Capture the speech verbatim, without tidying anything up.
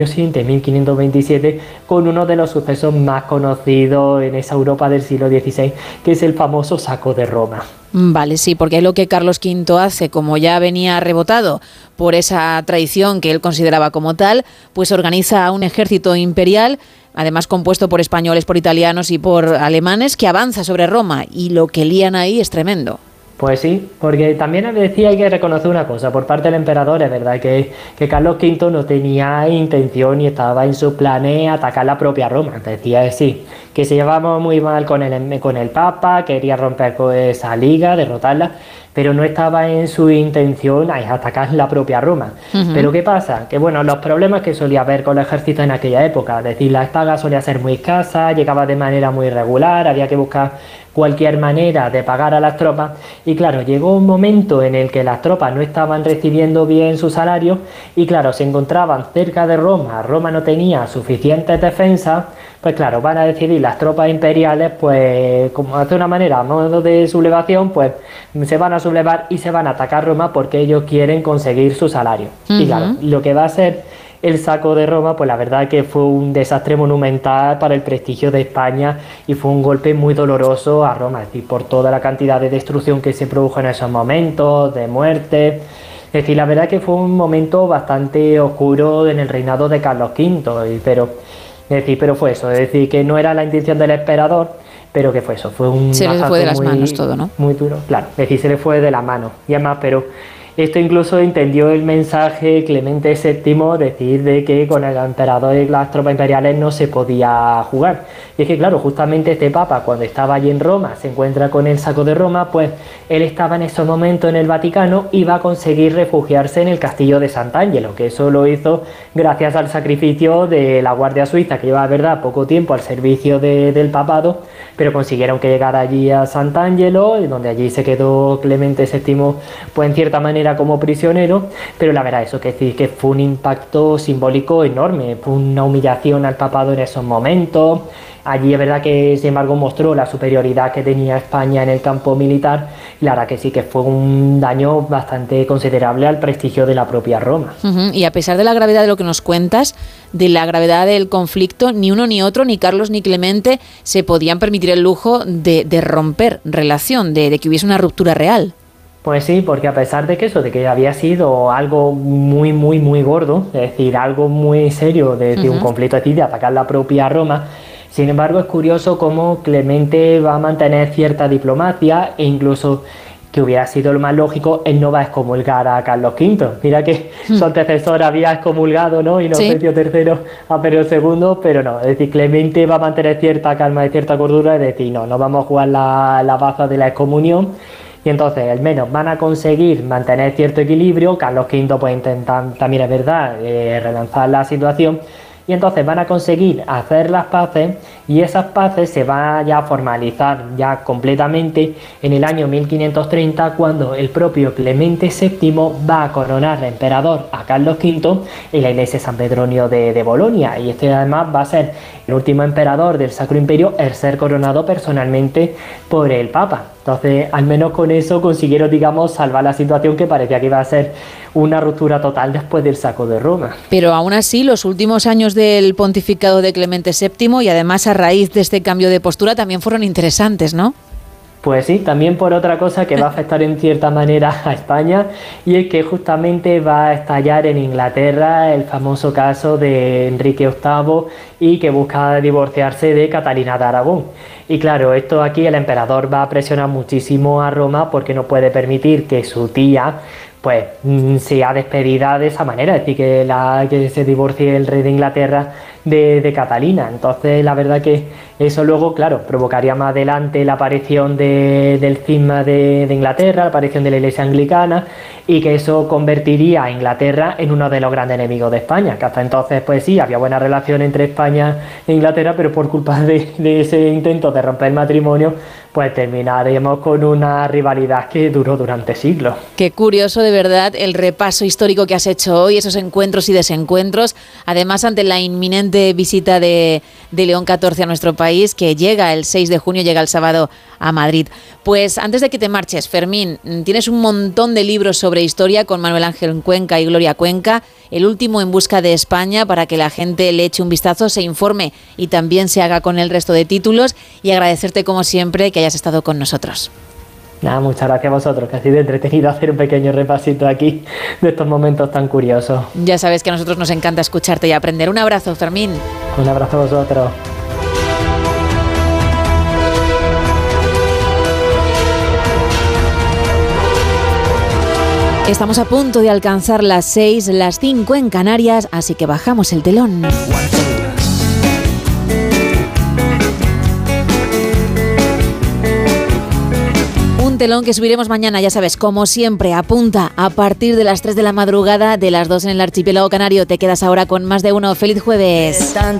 siguiente, mil quinientos veintisiete, con uno de los sucesos más conocidos en esa Europa del siglo dieciséis, que es el famoso saco de Roma. Vale, sí, porque es lo que Carlos quinto hace, como ya venía rebotado por esa tradición que él consideraba como tal, pues organiza un ejército imperial, además compuesto por españoles, por italianos y por alemanes, que avanza sobre Roma, y lo que lían ahí es tremendo. Pues sí, porque también decía, hay que reconocer una cosa, por parte del emperador, es verdad que, que Carlos quinto no tenía intención y estaba en sus planes atacar la propia Roma. Decía sí, que se llevaba muy mal con el, con el Papa, quería romper con esa liga, derrotarla, pero no estaba en su intención atacar la propia Roma. Uh-huh. Pero ¿qué pasa? Que bueno, los problemas que solía haber con el ejército en aquella época, es decir, la paga solía ser muy escasa, llegaba de manera muy irregular, había que buscar cualquier manera de pagar a las tropas, y claro, llegó un momento en el que las tropas no estaban recibiendo bien su salario y claro, se encontraban cerca de Roma, Roma no tenía suficientes defensas, pues claro, van a decidir las tropas imperiales, pues como de una manera, a modo de sublevación, pues se van a sublevar y se van a atacar Roma porque ellos quieren conseguir su salario. Uh-huh. Y claro, lo que va a ser el saco de Roma, pues la verdad que fue un desastre monumental para el prestigio de España y fue un golpe muy doloroso a Roma, es decir, por toda la cantidad de destrucción que se produjo en esos momentos, de muerte. Es decir, la verdad que fue un momento bastante oscuro en el reinado de Carlos quinto, pero, es decir, pero fue eso, es decir, que no era la intención del emperador, pero que fue eso, fue un se le fue de las muy, manos todo, ¿no? Muy duro, claro, es decir, se le fue de la mano, y además, pero esto incluso entendió el mensaje Clemente séptimo, decir de que con el emperador y las tropas imperiales no se podía jugar. Y es que claro, justamente este papa, cuando estaba allí en Roma, se encuentra con el saco de Roma, pues él estaba en ese momento en el Vaticano y va a conseguir refugiarse en el castillo de Sant'Angelo, que eso lo hizo gracias al sacrificio de la Guardia Suiza, que lleva, verdad, poco tiempo al servicio de, del papado, pero consiguieron que llegara allí a Sant'Angelo, donde allí se quedó Clemente séptimo, pues en cierta manera como prisionero, pero la verdad eso que decir que fue un impacto simbólico enorme, fue una humillación al papado en esos momentos. Allí es verdad que sin embargo mostró la superioridad que tenía España en el campo militar, y la verdad que sí que fue un daño bastante considerable al prestigio de la propia Roma. Uh-huh. Y a pesar de la gravedad de lo que nos cuentas, de la gravedad del conflicto, ni uno ni otro, ni Carlos ni Clemente, se podían permitir el lujo de, de romper relación, de, de que hubiese una ruptura real. Pues sí, porque a pesar de que eso, de que había sido algo muy, muy, muy gordo, es decir, algo muy serio, de, de uh-huh. un conflicto, es decir, de atacar la propia Roma, sin embargo es curioso cómo Clemente va a mantener cierta diplomacia e incluso que hubiera sido lo más lógico, él no va a excomulgar a Carlos quinto. Mira que uh-huh. su antecesor había excomulgado, ¿no? Inocencio sí. tercero a Pedro segundo, pero no, es decir, Clemente va a mantener cierta calma y cierta cordura, es decir, no, no vamos a jugar la, la baza de la excomunión. Y entonces, al menos van a conseguir mantener cierto equilibrio. Carlos quinto pues intentar, también es verdad, eh, relanzar la situación. Y entonces van a conseguir hacer las paces, y esas paces se van ya a formalizar ya completamente en el año mil quinientos treinta, cuando el propio Clemente séptimo va a coronar emperador a Carlos quinto en la iglesia de San Pedronio de, de Bolonia. Y este además va a ser el último emperador del Sacro Imperio el ser coronado personalmente por el Papa. Entonces, al menos con eso consiguieron, digamos, salvar la situación, que parecía que iba a ser una ruptura total después del saco de Roma. Pero aún así, los últimos años del pontificado de Clemente séptimo, y además a raíz de este cambio de postura, también fueron interesantes, ¿no? Pues sí, también por otra cosa que va a afectar en cierta manera a España, y es que justamente va a estallar en Inglaterra el famoso caso de Enrique octavo, y que busca divorciarse de Catalina de Aragón. Y claro, esto aquí el emperador va a presionar muchísimo a Roma porque no puede permitir que su tía pues sea despedida de esa manera, es decir, que, la, que se divorcie el rey de Inglaterra de, de Catalina. Entonces la verdad que eso luego, claro, provocaría más adelante la aparición de, del cisma de, de Inglaterra, la aparición de la iglesia anglicana, y que eso convertiría a Inglaterra en uno de los grandes enemigos de España, que hasta entonces pues sí, había buena relación entre España e Inglaterra, pero por culpa de, de ese intento de romper el matrimonio, pues terminaríamos con una rivalidad que duró durante siglos. Qué curioso de verdad el repaso histórico que has hecho hoy, esos encuentros y desencuentros, además ante la inminente visita de, de León catorce a nuestro país, que llega el seis de junio, llega el sábado a Madrid. Pues antes de que te marches, Fermín, tienes un montón de libros sobre sobre historia con Manuel Ángel Cuenca y Gloria Cuenca, el último En busca de España, para que la gente le eche un vistazo, se informe y también se haga con el resto de títulos, y agradecerte como siempre que hayas estado con nosotros. Nada, muchas gracias a vosotros, que ha sido entretenido hacer un pequeño repasito aquí de estos momentos tan curiosos. Ya sabes que a nosotros nos encanta escucharte y aprender. Un abrazo, Fermín. Un abrazo a vosotros. Estamos a punto de alcanzar las seis, las cinco en Canarias, así que bajamos el telón. Telón que subiremos mañana, ya sabes, como siempre, apunta a partir de las tres de la madrugada, de las dos en el archipiélago canario. Te quedas ahora con Más de Uno. ¡Feliz jueves!